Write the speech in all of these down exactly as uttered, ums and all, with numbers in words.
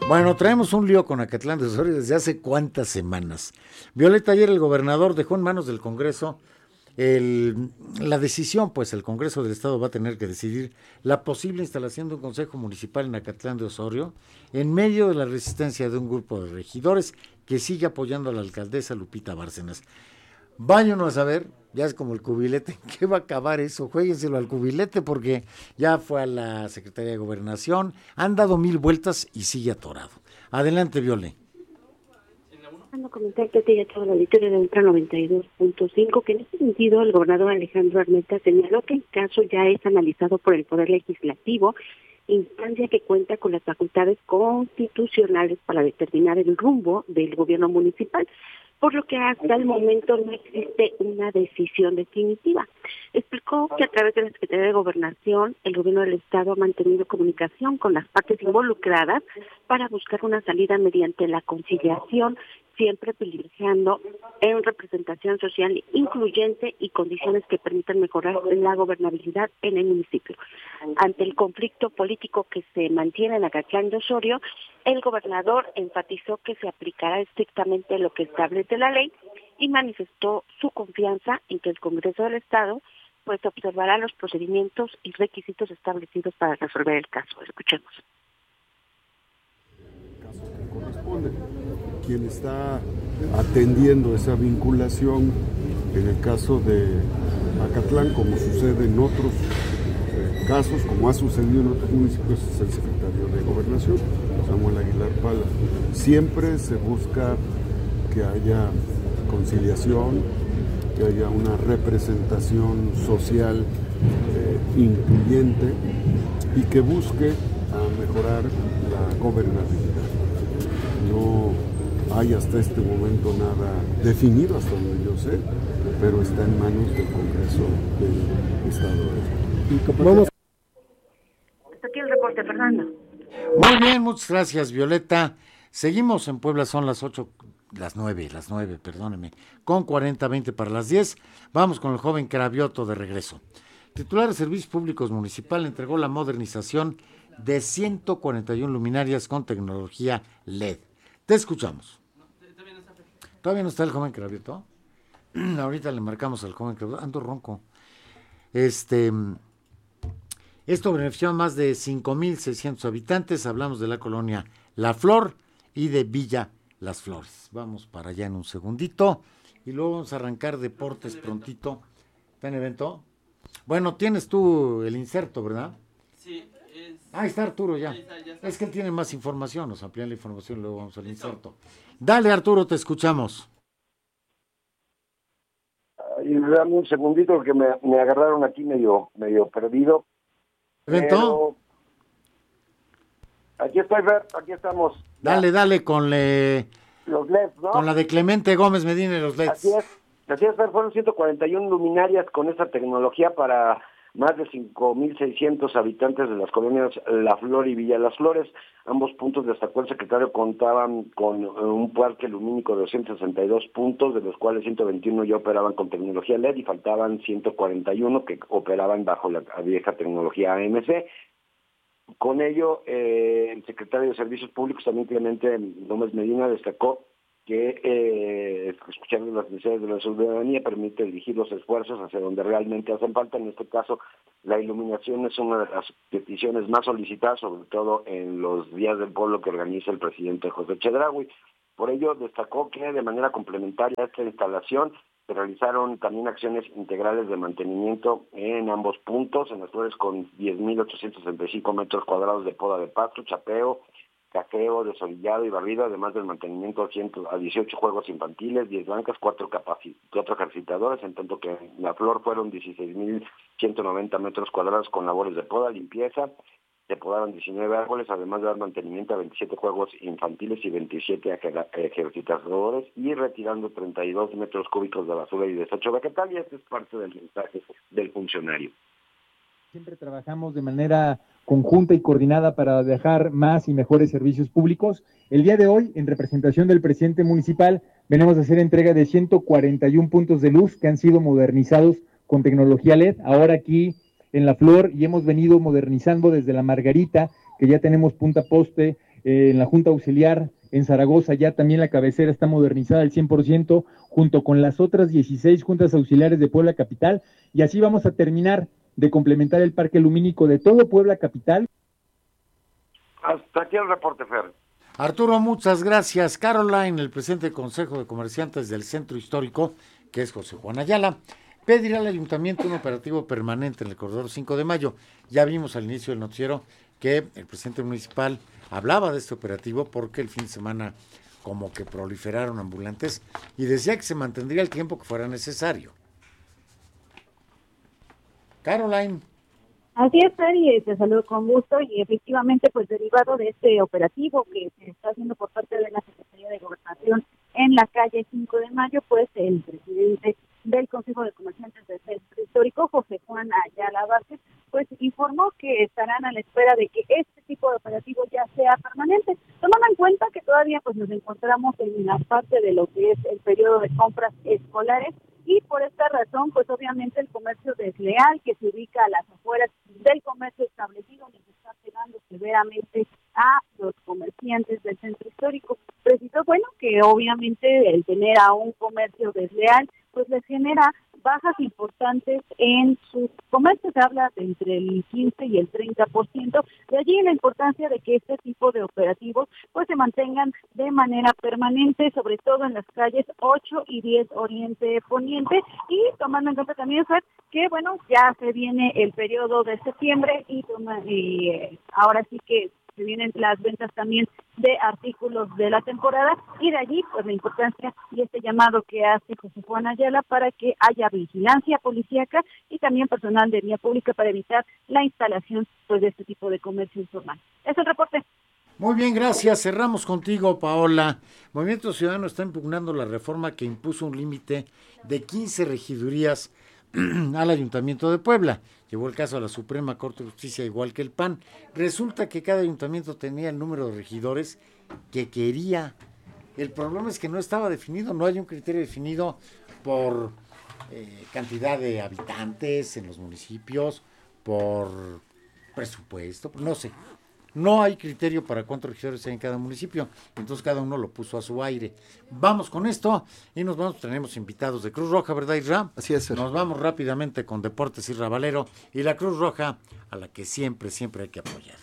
Bueno, traemos un lío con Acatlán de Osorio desde hace cuántas semanas. Violeta, ayer el gobernador dejó en manos del Congreso el, la decisión, pues el Congreso del Estado va a tener que decidir la posible instalación de un consejo municipal en Acatlán de Osorio en medio de la resistencia de un grupo de regidores que sigue apoyando a la alcaldesa Lupita Bárcenas. Váyanos a saber, ya es como el cubilete, ¿qué va a acabar eso? Juéguenselo al cubilete porque ya fue a la Secretaría de Gobernación, han dado mil vueltas y sigue atorado. Adelante, Viole. Quiero comentar que te todo el auditorio de Ultra noventa y dos punto cinco, que en este sentido el gobernador Alejandro Armenta señaló que el caso ya es analizado por el Poder Legislativo, instancia que cuenta con las facultades constitucionales para determinar el rumbo del gobierno municipal, por lo que hasta el momento no existe una decisión definitiva. Explicó que a través de la Secretaría de Gobernación, el gobierno del Estado ha mantenido comunicación con las partes involucradas para buscar una salida mediante la conciliación, siempre privilegiando en representación social incluyente y condiciones que permitan mejorar la gobernabilidad en el municipio. Ante el conflicto político que se mantiene en Acatlán de Osorio, el gobernador enfatizó que se aplicará estrictamente lo que establece la ley y manifestó su confianza en que el Congreso del Estado pues observará los procedimientos y requisitos establecidos para resolver el caso. Escuchemos. Caso que corresponde. Quien está atendiendo esa vinculación en el caso de Acatlán, como sucede en otros eh, casos, como ha sucedido en otros municipios, es el secretario de Gobernación, Samuel Aguilar Pala. Siempre se busca que haya conciliación, que haya una representación social eh, incluyente y que busque a mejorar la gobernabilidad. No hay hasta este momento nada definido, hasta donde yo sé, pero está en manos del Congreso del Estado. Vamos. Hasta aquí el reporte, Fernando. Muy bien, muchas gracias, Violeta. Seguimos en Puebla, son las ocho, las nueve, las nueve, perdóneme, con cuarenta, veinte para las diez. Vamos con el joven Cravioto de regreso. Titular de Servicios Públicos Municipal entregó la modernización de ciento cuarenta y una luminarias con tecnología L E D. Te escuchamos. ¿Todavía no está el joven Cravioto? Ahorita le marcamos al joven Cravioto. Ando ronco. Este, esto benefició a más de cinco mil seiscientos habitantes. Hablamos de la colonia La Flor y de Villa Las Flores. Vamos para allá en un segundito. Y luego vamos a arrancar deportes prontito. ¿Está en evento? Bueno, tienes tú el inserto, ¿verdad? Sí. Es... Ahí está Arturo ya. Está, ya está. Es que él tiene más información, nos amplían la información y luego vamos al inserto. Dale Arturo, te escuchamos. Y dame un segundito porque me, me agarraron aquí medio medio perdido. ¿Evento? Aquí estoy, Bert, aquí estamos. Dale, dale con le... los L E Ds, ¿no? Con la de Clemente Gómez Medina y los L E Ds. Así es, así es, Bert, fueron ciento cuarenta y una luminarias con esta tecnología para más de cinco mil seiscientos habitantes de las colonias La Flor y Villa Las Flores. Ambos puntos, destacó el secretario, contaban con un parque lumínico de doscientos sesenta y dos puntos, de los cuales ciento veintiuno ya operaban con tecnología L E D y faltaban ciento cuarenta y uno que operaban bajo la vieja tecnología A M C. Con ello, eh, el secretario de Servicios Públicos, también Clemente Gómez Medina, destacó que eh, escuchando las necesidades de la ciudadanía permite dirigir los esfuerzos hacia donde realmente hacen falta. En este caso, la iluminación es una de las peticiones más solicitadas, sobre todo en los días del pueblo que organiza el presidente José Chedraui. Por ello, destacó que de manera complementaria a esta instalación se realizaron también acciones integrales de mantenimiento en ambos puntos, en Las Flores con diez mil ochocientos sesenta y cinco metros cuadrados de poda de pasto, chapeo, cafeo, desolillado y barrido, además del mantenimiento a dieciocho juegos infantiles, diez bancas, cuatro ejercitadores, en tanto que en La Flor fueron dieciséis mil ciento noventa metros cuadrados con labores de poda, limpieza. Se podaron diecinueve árboles, además de dar mantenimiento a veintisiete juegos infantiles y veintisiete ejercitadores, y retirando treinta y dos metros cúbicos de basura y desecho vegetal, y este es parte del mensaje del funcionario. Siempre trabajamos de manera conjunta y coordinada para dejar más y mejores servicios públicos. El día de hoy, en representación del presidente municipal, venimos a hacer entrega de ciento cuarenta y uno puntos de luz que han sido modernizados con tecnología L E D. Ahora aquí en La Flor, y hemos venido modernizando desde La Margarita, que ya tenemos punta poste eh, en la Junta Auxiliar en Zaragoza ya también la cabecera está modernizada al cien por ciento, junto con las otras dieciséis juntas auxiliares de Puebla Capital, y así vamos a terminar de complementar el parque lumínico de todo Puebla Capital. Hasta aquí el reporte, Fer. Arturo, muchas gracias. Caroline, el presidente del Consejo de Comerciantes del Centro Histórico, que es José Juan Ayala, pedirá al Ayuntamiento un operativo permanente en el corredor cinco de mayo. Ya vimos al inicio del noticiero que el presidente municipal hablaba de este operativo porque el fin de semana como que proliferaron ambulantes y decía que se mantendría el tiempo que fuera necesario. Caroline. Así es, Ari, te saludo con gusto y efectivamente, pues derivado de este operativo que se está haciendo por parte de la Secretaría de Gobernación en la calle cinco de mayo, pues el presidente del Consejo de Comerciantes del Centro Histórico, José Juan Ayala Vázquez, pues informó que estarán a la espera de que este tipo de operativo ya sea permanente, tomando en cuenta que todavía pues nos encontramos en la parte de lo que es el periodo de compras escolares, y por esta razón, pues obviamente el comercio desleal que se ubica a las afueras del comercio establecido les está pegando severamente a los comerciantes del centro histórico. Precisó, bueno, que obviamente el tener a un comercio desleal, pues les genera bajas importantes en sus comercios, se habla de entre el quince y el treinta por ciento, de allí la importancia de que este tipo de operativos pues se mantengan de manera permanente, sobre todo en las calles ocho y diez Oriente Poniente, y tomando en cuenta también, Fer, que bueno, ya se viene el periodo de septiembre y, toma, y eh, ahora sí que se vienen las ventas también de artículos de la temporada, y de allí pues la importancia y este llamado que hace José Juan Ayala para que haya vigilancia policíaca y también personal de vía pública para evitar la instalación pues de este tipo de comercio informal. Es el reporte. Muy bien, gracias. Cerramos contigo, Paola. Movimiento Ciudadano está impugnando la reforma que impuso un límite de quince regidurías al Ayuntamiento de Puebla. Llevó el caso a la Suprema Corte de Justicia, igual que el P A N. Resulta que cada ayuntamiento tenía el número de regidores que quería. El problema es que no estaba definido, no hay un criterio definido por eh, cantidad de habitantes en los municipios, por presupuesto, no sé. No hay criterio para cuántos regidores hay en cada municipio, entonces cada uno lo puso a su aire. Vamos con esto y nos vamos, tenemos invitados de Cruz Roja, ¿verdad, Isra? Así es, sir. Nos vamos rápidamente con Deportes Isra Valero y la Cruz Roja, a la que siempre, siempre hay que apoyar.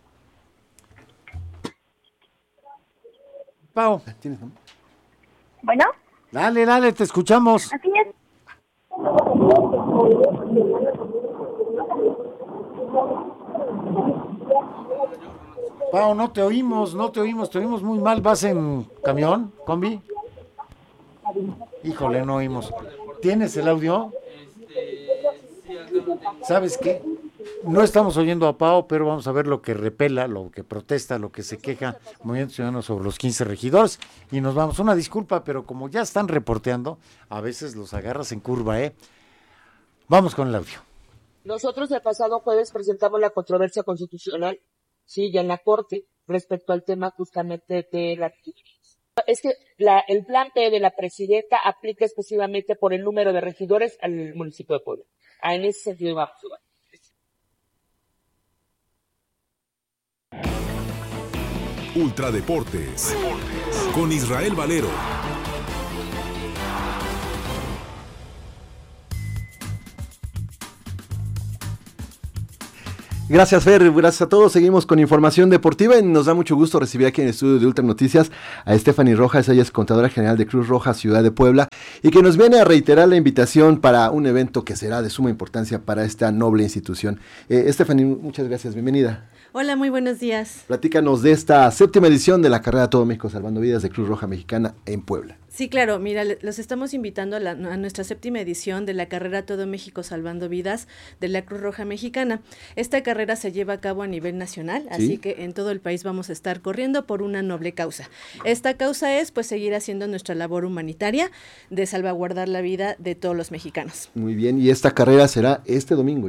Pau. ¿Tienes nombre? Bueno. Dale, dale, te escuchamos. Así es. Pau, no te oímos, no te oímos, te oímos muy mal. ¿Vas en camión, combi? Híjole, no oímos. ¿Tienes el audio? ¿Sabes qué? No estamos oyendo a Pau, pero vamos a ver lo que repela, lo que protesta, lo que se queja Movimiento Ciudadano sobre los quince regidores. Y nos vamos. Una disculpa, pero como ya están reporteando, a veces los agarras en curva, ¿eh? Vamos con el audio. Nosotros el pasado jueves presentamos la controversia constitucional, sí, ya en la Corte, respecto al tema justamente de la... Es que la, el plan P de la presidenta aplica exclusivamente por el número de regidores al municipio de Puebla. Ah, en ese sentido vamos. Ultradeportes con Israel Valero. Gracias, Fer, gracias a todos. Seguimos con información deportiva y nos da mucho gusto recibir aquí en el estudio de Ultra Noticias a Stephanie Rojas, ella es contadora general de Cruz Roja Ciudad de Puebla y que nos viene a reiterar la invitación para un evento que será de suma importancia para esta noble institución. Eh, Stephanie, muchas gracias, bienvenida. Hola, muy buenos días. Platícanos de esta séptima edición de la carrera Todo México Salvando Vidas de Cruz Roja Mexicana en Puebla. Sí, claro, mira, los estamos invitando a, la, a nuestra séptima edición de la carrera Todo México Salvando Vidas de la Cruz Roja Mexicana. Esta carrera se lleva a cabo a nivel nacional, ¿sí? Así que en todo el país vamos a estar corriendo por una noble causa. Esta causa es pues seguir haciendo nuestra labor humanitaria de salvaguardar la vida de todos los mexicanos. Muy bien, y esta carrera será este domingo ya.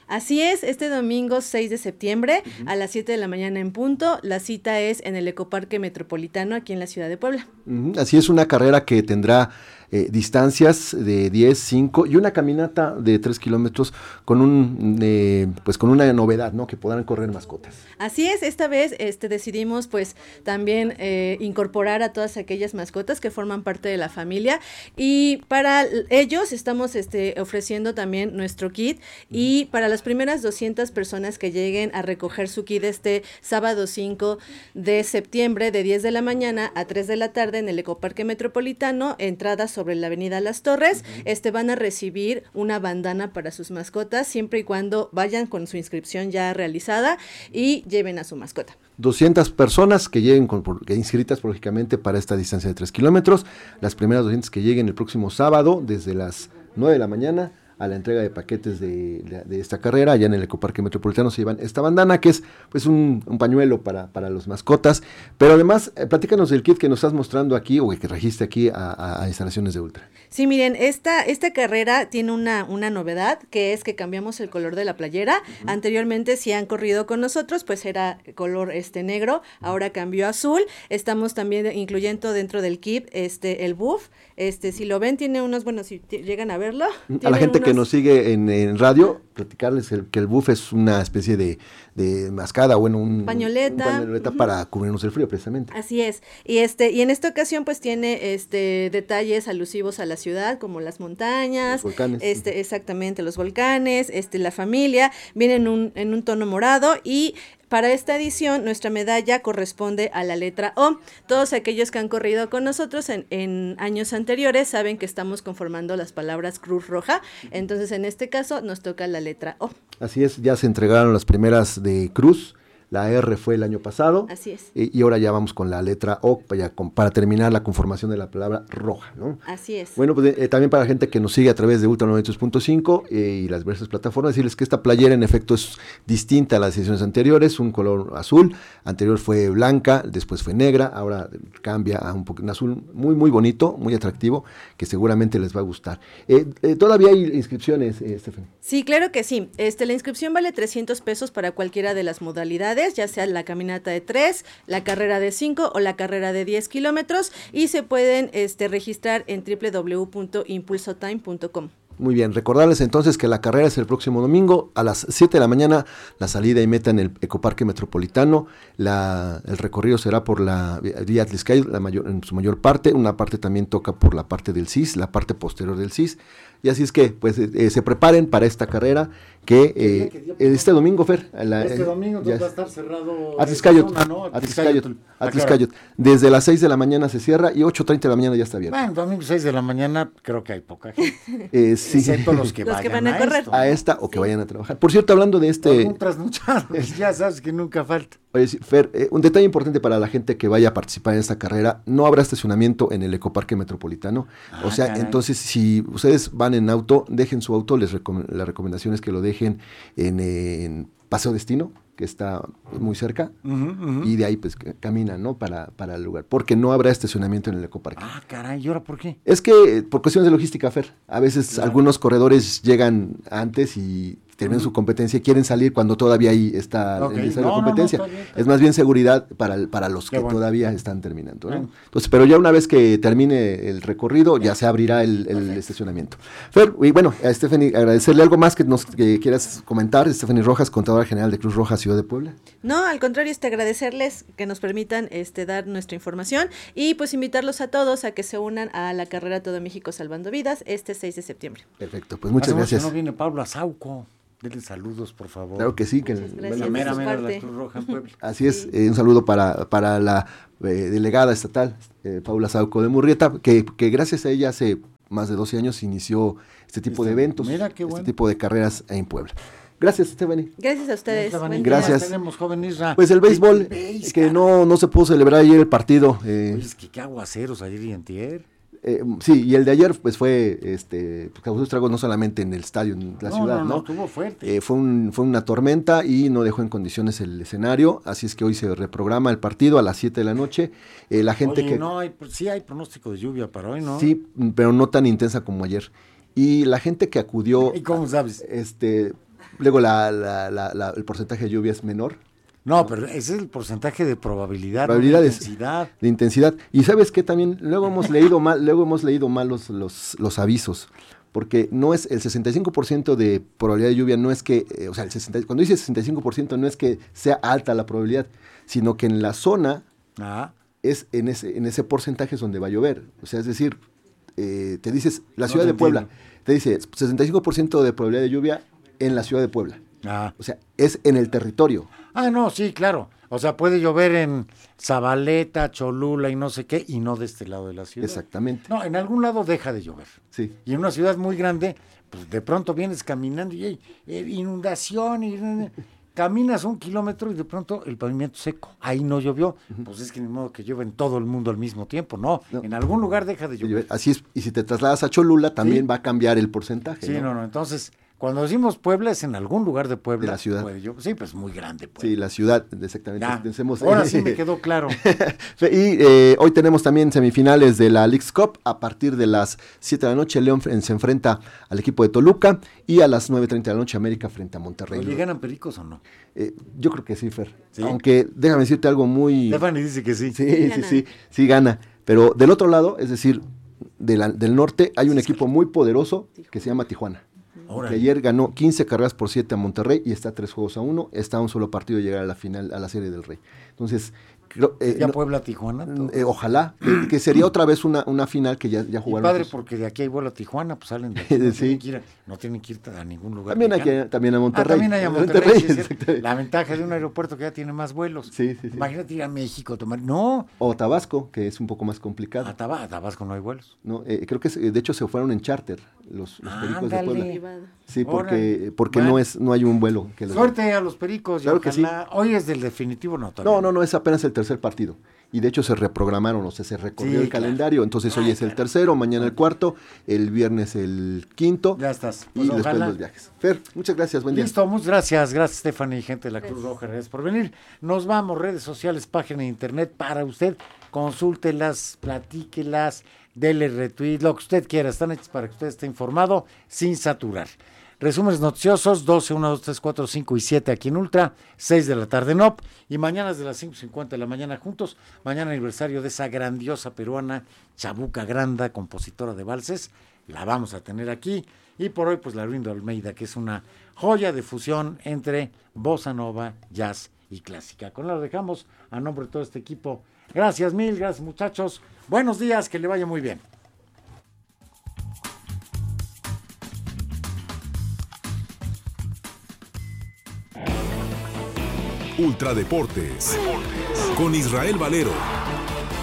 Así es, este domingo seis de septiembre uh-huh. a las siete de la mañana en punto. La cita es en el Ecoparque Metropolitano aquí en la ciudad de Puebla. Uh-huh. Así es, una carrera que tendrá eh, distancias de diez, cinco y una caminata de tres kilómetros con un eh, pues con una novedad, ¿no? Que podrán correr mascotas. Así es, esta vez este decidimos pues también eh, incorporar a todas aquellas mascotas que forman parte de la familia, y para ellos estamos este ofreciendo también nuestro kit, y para las primeras doscientas personas que lleguen a recoger su kit este sábado cinco de septiembre de diez de la mañana a tres de la tarde en el Ecoparque Metropolitano, entrada sobre la avenida Las Torres, uh-huh. este van a recibir una bandana para sus mascotas siempre y cuando vayan con su inscripción ya realizada y lleven a su mascota. doscientas personas que lleguen con, por, inscritas lógicamente para esta distancia de tres kilómetros, las primeras doscientas que lleguen el próximo sábado desde las nueve de la mañana a la entrega de paquetes de, de, de esta carrera, allá en el Ecoparque Metropolitano se llevan esta bandana, que es pues un, un pañuelo para, para los mascotas, pero además, eh, platícanos del kit que nos estás mostrando aquí, o que trajiste aquí a, a, a instalaciones de Ultra. Sí, miren, esta, esta carrera tiene una, una novedad, que es que cambiamos el color de la playera. Uh-huh. Anteriormente, si han corrido con nosotros, pues era color este negro, ahora cambió a azul. Estamos también incluyendo dentro del kit este el buff, este si lo ven, tiene unos, bueno, si t- llegan a verlo. A la gente unos... que nos sigue en, en radio, platicarles el, que el buff es una especie de, de mascada, bueno, un pañoleta, un pañoleta uh-huh. para cubrirnos el frío, precisamente. Así es, y este y en esta ocasión pues tiene este detalles alusivos a la ciudad, como las montañas, los volcanes. Este, exactamente, los volcanes, este, la familia, viene en un, en un tono morado, y para esta edición nuestra medalla corresponde a la letra O. Todos aquellos que han corrido con nosotros en, en años anteriores saben que estamos conformando las palabras Cruz Roja, entonces en este caso nos toca la letra O. Así es, ya se entregaron las primeras de Cruz. La R fue el año pasado. Así es. Y, y ahora ya vamos con la letra O para, para terminar la conformación de la palabra roja, ¿no? Así es. Bueno, pues eh, también para la gente que nos sigue a través de Ultra noventa y dos punto cinco eh, y las diversas plataformas, decirles que esta playera en efecto es distinta a las ediciones anteriores, un color azul, anterior fue blanca, después fue negra, ahora cambia a un poco un azul muy muy bonito, muy atractivo, que seguramente les va a gustar. Eh, eh, ¿Todavía hay inscripciones, eh, Stephanie? Sí, claro que sí. Este, la inscripción vale trescientos pesos para cualquiera de las modalidades, ya sea la caminata de tres, la carrera de cinco o la carrera de diez kilómetros, y se pueden este, registrar en doble u doble u doble u punto impulso time punto com. Muy bien, recordarles entonces que la carrera es el próximo domingo a las siete de la mañana, la salida y meta en el Ecoparque Metropolitano, la, el recorrido será por la vía Atliscay, la mayor, en su mayor parte, una parte también toca por la parte del C I S, la parte posterior del C I S, y así es que pues eh, se preparen para esta carrera que eh, este domingo, Fer. La, este domingo ya va a estar cerrado. Atliscayot, ¿no? Atliscayot, Atliscayot. Desde las seis de la mañana se cierra y ocho treinta de la mañana ya está abierto. Bueno, domingo seis de la mañana creo que hay poca gente. Eh, sí. Excepto los que los vayan que van a, a correr. Esto, a esta o que sí. vayan a trabajar. Por cierto, hablando de este... Un trasnochado, ya sabes que nunca falta. Oye, Fer, eh, un detalle importante para la gente que vaya a participar en esta carrera, no habrá estacionamiento en el Ecoparque Metropolitano, ah, o sea, caray. Entonces si ustedes van en auto, dejen su auto, les recom- la recomendación es que lo dejen en, en Paseo Destino, que está muy cerca, uh-huh, uh-huh. y de ahí pues caminan, ¿no? Para, para el lugar, porque no habrá estacionamiento en el Ecoparque. Ah, caray, ¿y ahora por qué? Es que por cuestiones de logística, Fer, a veces claro. algunos corredores llegan antes y terminan uh-huh. su competencia y quieren salir cuando todavía ahí está okay. en no, competencia. No, no, bien, es más bien seguridad para, para los qué que bueno. todavía están terminando, ¿no? Bueno. Entonces, pero ya una vez que termine el recorrido, ya se abrirá el, el okay. estacionamiento. Fer, y bueno, a Stephanie, agradecerle algo más que nos que quieras comentar, Stephanie Rojas, contadora general de Cruz Roja Ciudad de Puebla. No, al contrario, este agradecerles que nos permitan este dar nuestra información y pues invitarlos a todos a que se unan a la carrera Todo México Salvando Vidas este seis de septiembre. Perfecto, pues muchas Hacemos gracias. Que no viene Pablo Azauco. Denle saludos, por favor. Claro que sí. Que gracias, la mera mera de la Cruz Roja en Puebla. Así es, sí. eh, un saludo para, para la eh, delegada estatal, eh, Paula Sauco de Murrieta, que, que gracias a ella hace más de doce años inició este tipo este, de eventos, mira qué bueno. este tipo de carreras en Puebla. Gracias, Stephanie. Gracias a ustedes. Gracias. Gracias. Tenemos, joven Isra. Pues el béisbol, el que no, no se pudo celebrar ayer el partido. Eh, Oye, es que qué aguaceros ayer y antier. Eh, sí, y el de ayer pues fue, este, pues, causó estragos no solamente en el estadio, en la no, ciudad, ¿no? ¿no? no estuvo fuerte. Eh, fue, un, fue una tormenta y no dejó en condiciones el escenario, así es que hoy se reprograma el partido a las siete de la noche. Eh, la gente Oye, que... no, hay, sí hay pronóstico de lluvia para hoy, ¿no? Sí, pero no tan intensa como ayer. Y la gente que acudió... ¿Y cómo sabes? Este... luego la, la, la, la, el porcentaje de lluvia es menor. No, pero ese es el porcentaje de probabilidad, probabilidades, no de intensidad. De intensidad. Y sabes que también luego hemos leído mal, luego hemos leído mal los, los, los avisos, porque no es el sesenta y cinco por ciento de probabilidad de lluvia, no es que, eh, o sea, el sesenta, cuando dice sesenta y cinco por ciento no es que sea alta la probabilidad, sino que en la zona ah. es en ese, en ese porcentaje es donde va a llover. O sea, es decir, eh, te dices, la no ciudad te de Puebla, entiendo. Te dice sesenta y cinco por ciento de probabilidad de lluvia en la ciudad de Puebla. Ah. O sea, es en el territorio. Ah, no, sí, claro. O sea, puede llover en Zabaleta, Cholula y no sé qué, y no de este lado de la ciudad. Exactamente. No, en algún lado deja de llover. Sí. Y en una ciudad muy grande, pues de pronto vienes caminando y hay eh, inundación, y caminas un kilómetro y de pronto el pavimento seco. Ahí no llovió. Uh-huh. Pues es que ni modo que llueve en todo el mundo al mismo tiempo. No, no. En algún lugar deja de llover. Así es. Y si te trasladas a Cholula, también ¿sí? va a cambiar el porcentaje. Sí, no, no, no. Entonces... Cuando decimos Puebla es en algún lugar de Puebla. De la ciudad. Puede, yo, sí, pues muy grande. Puebla. Sí, la ciudad, exactamente. Ya, Pensemos, ahora sí me quedó claro. y eh, hoy tenemos también semifinales de la Leagues Cup. A partir de las siete de la noche, León se enfrenta al equipo de Toluca. Y a las nueve treinta de la noche, América frente a Monterrey. ¿Le ganan Pericos o no? Eh, yo creo que sí, Fer. ¿Sí? Aunque déjame decirte algo muy... Stephanie dice que sí. Sí, sí, sí, sí, sí gana. Pero del otro lado, es decir, de la, del norte, hay un equipo muy poderoso que se llama Tijuana. Que ayer ganó quince carreras por siete a Monterrey y está a tres juegos a uno, está a un solo partido de llegar a la final, a la Serie del Rey. Entonces, creo, eh, ¿ya no, Puebla Tijuana? Eh, ojalá, que, que sería otra vez una, una final que ya, ya jugaron. Y padre, porque de aquí hay vuelo a Tijuana, pues salen de aquí, no, sí. tienen que ir, no tienen que ir a ningún lugar. También, hay que, también a Monterrey. Ah, también hay a Monterrey, Monterrey sí, la ventaja de un aeropuerto que ya tiene más vuelos. Sí, sí, sí. Imagínate ir a México, tomar, no. O Tabasco, que es un poco más complicado. A, Tab- a Tabasco no hay vuelos. No, eh, creo que de hecho se fueron en charter los, los Pericos Ándale. de Puebla. Sí, porque, Órale. porque Bueno. no es no hay un vuelo. Que les... Suerte a los Pericos. Claro y que sí. Hoy es del definitivo, no, todavía. No, no, no, es apenas el tercer partido. Y de hecho se reprogramaron, o sea, se recorrió Sí, el claro. calendario. Entonces hoy Ay, es el claro. tercero, mañana el cuarto, el viernes el quinto. Ya estás. Y Pues después ojalá. los viajes. Fer, muchas gracias, buen día. Listo, muchas gracias. Gracias, Stephanie, gente de la Cruz Roja, gracias por venir. Nos vamos, redes sociales, página de internet para usted. Consúltelas, platíquelas, dele retweet, lo que usted quiera. Están hechas para que usted esté informado sin saturar. Resúmenes noticiosos, doce, uno, dos, tres, cuatro, cinco y siete aquí en Ultra, seis de la tarde en O P, y mañana desde las cinco cincuenta de la mañana juntos. Mañana aniversario de esa grandiosa peruana, Chabuca Granda, compositora de valses, la vamos a tener aquí. Y por hoy, pues la Laurindo Almeida, que es una joya de fusión entre bossa nova, jazz y clásica. Con eso lo dejamos a nombre de todo este equipo. Gracias mil, gracias muchachos. Buenos días, que le vaya muy bien. Ultradeportes con Israel Valero.